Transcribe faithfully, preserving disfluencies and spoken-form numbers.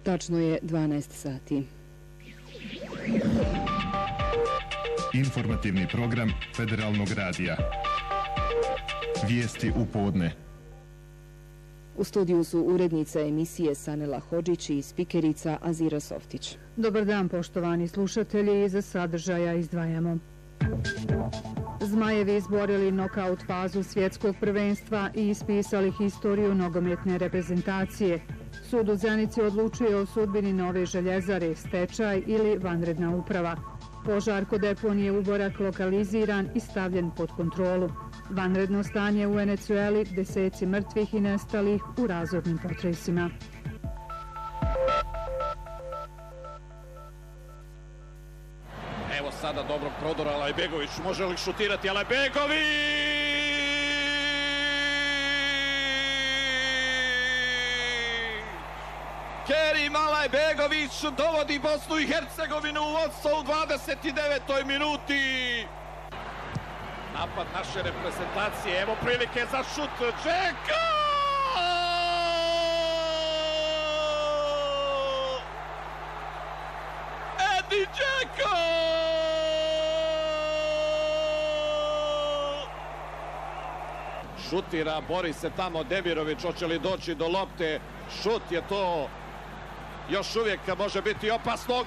Tačno je dvanaest sati. Informativni program Federalnog radija. Vijesti u podne. U studiju su urednica emisije Sanela Hodžić i spikerica Azira Softić. Dobar dan, poštovani slušatelji, iza sadržaja izdvajamo. Zmajevi izborili nokaut fazu svjetskog prvenstva i ispisali historiju nogometne reprezentacije. Sud u Zenici odlučuje o sudbini Nove Željezare, stečaj ili vanredna uprava. Požar kod deponije Uborak lokaliziran i stavljen pod kontrolu. Vanredno stanje u Venecueli, deseci mrtvih i nestalih u razornim potresima. Evo sada dobrog prodora, Alajbegović može li šutirati, Alajbegović! Kerim Alajbegović dovodi Bosnu i Hercegovinu u vodstvo u dvadeset devetoj minuti. Napad naše reprezentacije, evo prilike za šut, Džeko! Edi Džeko! Šutira, bori se tamo Demirović, hoće li doći do lopte, šut je to, još uvijek može biti opasno,